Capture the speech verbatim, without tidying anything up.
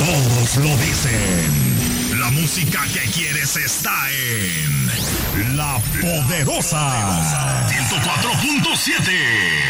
Todos lo dicen. La música que quieres está en La Poderosa ciento cuatro punto siete.